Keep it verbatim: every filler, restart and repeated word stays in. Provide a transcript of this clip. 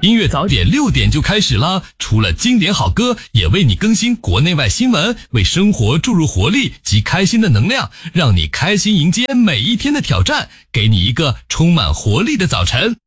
音乐早点六点就开始了，除了经典好歌，也为你更新国内外新闻，为生活注入活力及开心的能量，让你开心迎接每一天的挑战，给你一个充满活力的早晨。